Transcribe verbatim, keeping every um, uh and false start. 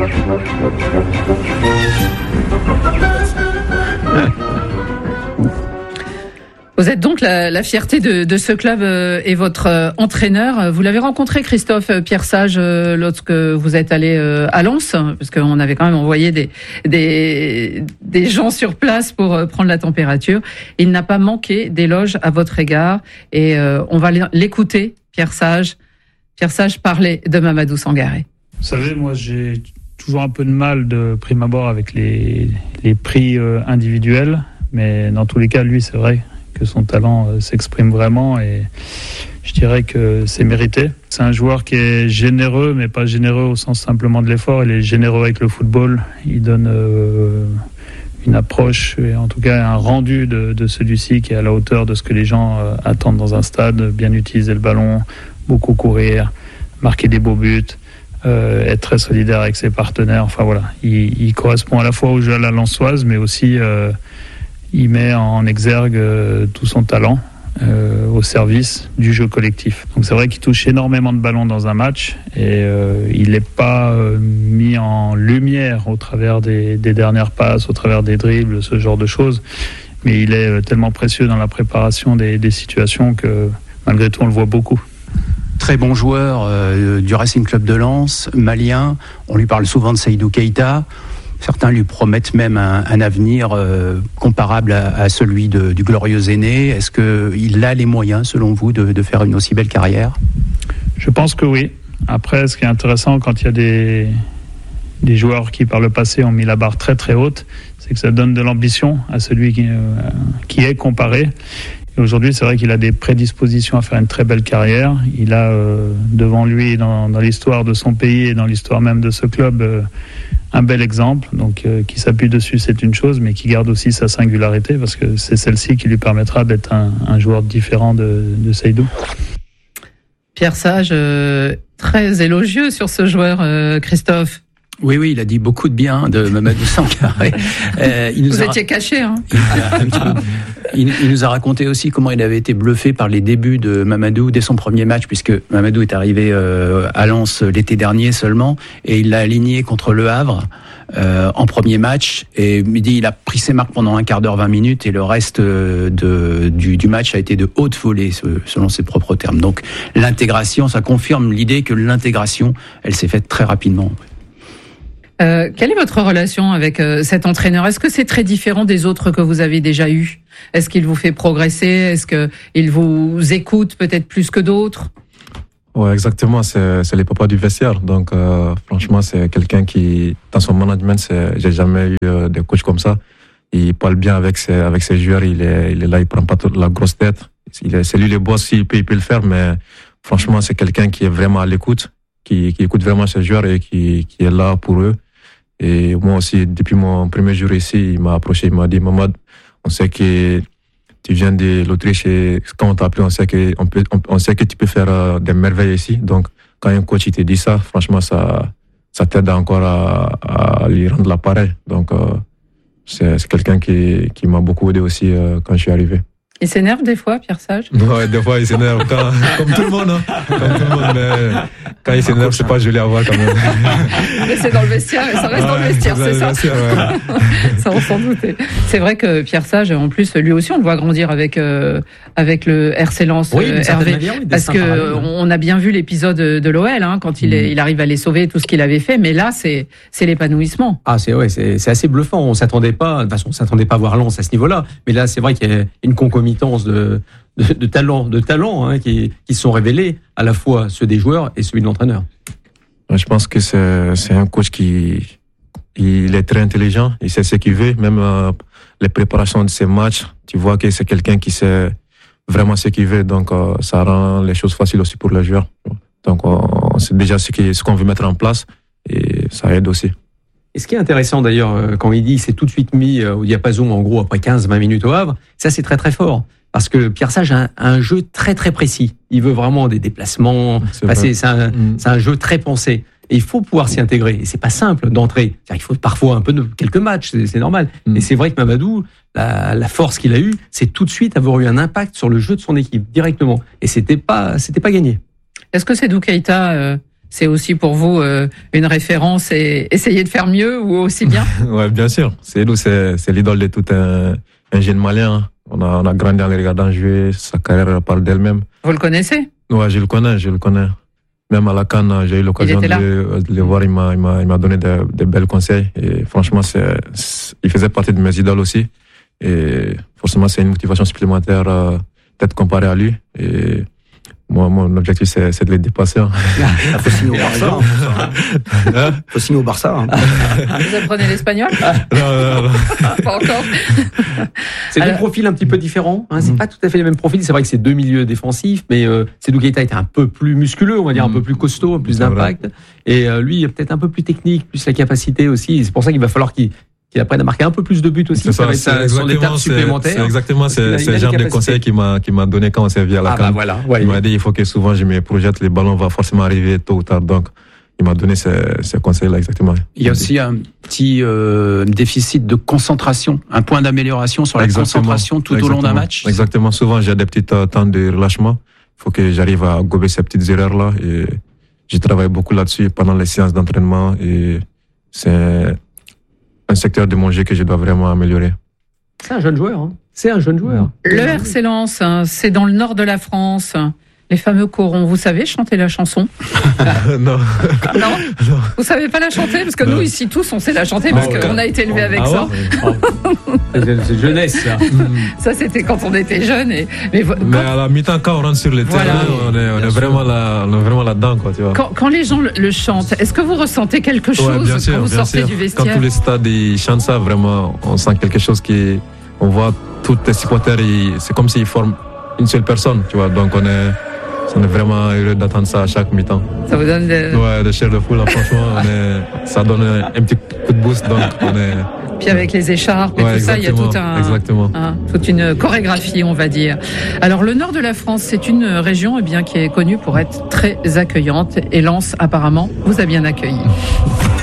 Vous êtes donc la, la fierté de, de ce club euh, et votre euh, entraîneur. Vous l'avez rencontré, Christophe Pierre-Sage, euh, lorsque vous êtes allé euh, à Lens, parce qu'on avait quand même envoyé des, des, des gens sur place pour euh, prendre la température. Il n'a pas manqué d'éloges à votre égard et euh, on va l'écouter, Pierre-Sage. Pierre-Sage parlait de Mamadou Sangaré. Vous savez, moi j'ai toujours un peu de mal de prime abord avec les, les prix euh, individuels, mais dans tous les cas, lui, c'est vrai que son talent euh, s'exprime vraiment et je dirais que c'est mérité. C'est un joueur qui est généreux, mais pas généreux au sens simplement de l'effort. Il est généreux avec le football. Il donne euh, une approche, et en tout cas un rendu de, de celui-ci qui est à la hauteur de ce que les gens euh, attendent dans un stade. Bien utiliser le ballon, beaucoup courir, marquer des beaux buts, euh, être très solidaire avec ses partenaires. Enfin voilà, il, il correspond à la fois au jeu à la lensoise, mais aussi euh, il met en exergue euh, tout son talent euh, au service du jeu collectif. Donc c'est vrai qu'il touche énormément de ballons dans un match et euh, il n'est pas euh, mis en lumière au travers des, des dernières passes, au travers des dribbles, ce genre de choses. Mais il est euh, tellement précieux dans la préparation des, des situations que malgré tout on le voit beaucoup. Très bon joueur euh, du Racing Club de Lens, malien. On lui parle souvent de Seydou Keita. Certains lui promettent même un, un avenir euh, comparable à, à celui de, du glorieux aîné. Est-ce qu'il a les moyens, selon vous, de, de faire une aussi belle carrière ? Je pense que oui. Après, ce qui est intéressant quand il y a des, des joueurs qui, par le passé, ont mis la barre très très haute, c'est que ça donne de l'ambition à celui qui, euh, qui est comparé. Et aujourd'hui, c'est vrai qu'il a des prédispositions à faire une très belle carrière. Il a euh, devant lui, dans, dans l'histoire de son pays et dans l'histoire même de ce club, euh, un bel exemple. Donc, euh, qui s'appuie dessus, c'est une chose, mais qui garde aussi sa singularité, parce que c'est celle-ci qui lui permettra d'être un, un joueur différent de, de Seydou. Pierre-Sage, euh, très élogieux sur ce joueur, euh, Christophe. Oui, oui, il a dit beaucoup de bien de Mamadou Sangaré. Euh, il nous Vous a... étiez caché, hein. il, il nous a raconté aussi comment il avait été bluffé par les débuts de Mamadou dès son premier match, puisque Mamadou est arrivé euh, à Lens l'été dernier seulement, et il l'a aligné contre Le Havre euh, en premier match. Et il dit il a pris ses marques pendant un quart d'heure, vingt minutes, et le reste de, du, du match a été de haute volée, selon ses propres termes. Donc l'intégration, ça confirme l'idée que l'intégration, elle s'est faite très rapidement. Euh, quelle est votre relation avec euh, cet entraîneur ? Est-ce que c'est très différent des autres que vous avez déjà eus ? Est-ce qu'il vous fait progresser ? Est-ce qu'il vous écoute peut-être plus que d'autres ? Ouais, exactement. C'est, c'est les papas du vestiaire. Donc, euh, franchement, c'est quelqu'un qui, dans son management, c'est, j'ai jamais eu euh, des coachs comme ça. Il parle bien avec ses, avec ses joueurs. Il est, il est là, il prend pas toute la grosse tête. Il est, c'est lui le boss, s'il peut, il peut le faire. Mais franchement, c'est quelqu'un qui est vraiment à l'écoute, qui, qui écoute vraiment ses joueurs et qui, qui est là pour eux. Et moi aussi, depuis mon premier jour ici, il m'a approché, il m'a dit, Mamad, on sait que tu viens de l'Autriche et quand on t'a appelé, on sait que, on peut, on, on sait que tu peux faire euh, des merveilles ici. Donc, quand un coach il te dit ça, franchement, ça, ça t'aide encore à, à lui rendre l'appareil. Donc, euh, c'est, c'est quelqu'un qui, qui m'a beaucoup aidé aussi euh, quand je suis arrivé. Il s'énerve des fois, Pierre-Sage ? Ouais, des fois il s'énerve, quand, comme tout le monde, hein. Comme tout le monde, mais quand il s'énerve, c'est pas joli à voir quand même. Mais c'est dans le vestiaire, ça reste ouais, dans le vestiaire, c'est, c'est ça. Vestiaire, ouais. Ça, on s'en doutait. C'est vrai que Pierre-Sage, en plus, lui aussi, on le voit grandir avec euh, avec le R C Lens, oui, euh, Hervé, manière, oui, parce que on a bien vu l'épisode de l'O L, hein, quand il, est, il arrive à les sauver, tout ce qu'il avait fait, mais là, c'est c'est l'épanouissement. Ah, c'est ouais, c'est, c'est assez bluffant. On s'attendait pas, de toute façon, on s'attendait pas à voir Lens à ce niveau-là, mais là, c'est vrai qu'il y a une concomitance de, de, de talents, de talents hein, qui, qui sont révélés, à la fois ceux des joueurs et celui de l'entraîneur. Je pense que c'est, c'est un coach qui il est très intelligent, il sait ce qu'il veut, même euh, les préparations de ses matchs, tu vois que c'est quelqu'un qui sait vraiment ce qu'il veut, donc euh, ça rend les choses faciles aussi pour les joueurs. Donc on sait déjà ce, qui, ce qu'on veut mettre en place et ça aide aussi. Et ce qui est intéressant d'ailleurs, quand il dit qu'il s'est tout de suite mis au diapason, en gros, après quinze vingt minutes au Havre, ça c'est très très fort. Parce que Pierre-Sage a un, un jeu très très précis. Il veut vraiment des déplacements. C'est, enfin, c'est, c'est, un, mmh. c'est un jeu très pensé. Et il faut pouvoir s'y intégrer. Et c'est pas simple d'entrer. C'est-à-dire qu'il faut parfois un peu de quelques matchs, c'est, c'est normal. Mmh. Et c'est vrai que Mamadou, la, la force qu'il a eue, c'est tout de suite avoir eu un impact sur le jeu de son équipe directement. Et c'était pas, c'était pas gagné. Est-ce que Seydou Keita, euh, c'est aussi pour vous euh, une référence et essayer de faire mieux ou aussi bien. Ouais, bien sûr. Seydou, c'est, c'est l'idole de tout un, un jeune Malien. On a, on a grandi en le regardant jouer. Sa carrière parle d'elle-même. Vous le connaissez? Ouais, je le connais, je le connais. Même à la CAN, j'ai eu l'occasion de le, de le voir. Il m'a, il m'a, il m'a donné de, de belles conseils. Et franchement, c'est, c'est, il faisait partie de mes idoles aussi. Et forcément, c'est une motivation supplémentaire euh, d'être comparé à lui. Et moi, mon objectif, c'est, c'est de les dépasser. Hein. Il faut signer au Barça. Il faut signer au Barça. Hein. Vous apprenez l'espagnol? Non, non, non. Pas encore. C'est Alors, deux profils un petit peu différents. Hein. C'est mmh. pas tout à fait les mêmes profils. C'est vrai que c'est deux milieux défensifs, mais euh, Seydou Keita était un peu plus musculeux, on va dire, mmh. un peu plus costaud, plus c'est d'impact. Vrai. Et euh, lui, il a peut-être un peu plus technique, plus la capacité aussi. Et c'est pour ça qu'il va falloir qu'il qu'il apprenne à marquer un peu plus de buts aussi. C'est ça, ça va être son étape supplémentaire. C'est exactement c'est, c'est le genre de conseil qu'il m'a, qu'il m'a donné quand on s'est vu à la ah CAN. Bah voilà, ouais, il m'a dit, il faut que souvent je me projette, les ballons vont forcément arriver tôt ou tard. Donc, il m'a donné ces, ces conseils-là exactement. Il y a aussi un petit euh, déficit de concentration, un point d'amélioration sur la exactement. concentration tout exactement. au long d'un match. Exactement. Souvent, j'ai des petits euh, temps de relâchement. Il faut que j'arrive à gober ces petites erreurs-là. Et j'ai travaillé beaucoup là-dessus pendant les séances d'entraînement. Et c'est un secteur de mon jeu que je dois vraiment améliorer. C'est un jeune joueur. Hein. C'est un jeune joueur. Le R C Lens, c'est dans le nord de la France. Les fameux corons, vous savez chanter la chanson? non. non. Non. Vous savez pas la chanter? Parce que non. nous, ici, tous, on sait la chanter parce oh, qu'on a été élevés oh, avec ah ça. Ouais. C'est jeunesse, ça. Ça, c'était quand on était jeunes. Et... Mais, quand... Mais à la mi-temps, quand on rentre sur le terrain, voilà. on est, on est vraiment là, on est vraiment là-dedans, quoi, tu vois. Quand, quand les gens le, le chantent, est-ce que vous ressentez quelque chose ouais, bien sûr, quand vous bien sortez sûr. du vestiaire? Quand tous les stades ils chantent ça, vraiment, on sent quelque chose qui, on voit tous les supporters, ils, c'est comme s'ils forment une seule personne, tu vois. Donc on est On est vraiment heureux d'attendre ça à chaque mi-temps. Ça vous donne de... Ouais, de chair de poule, franchement, on est... ça donne un petit coup de boost, donc on est... Puis avec les écharpes et ouais, tout ça, il y a tout un, exactement. un, toute une chorégraphie, on va dire. Alors, le nord de la France, c'est une région eh bien, qui est connue pour être très accueillante. Et Lens, apparemment, vous a bien accueilli.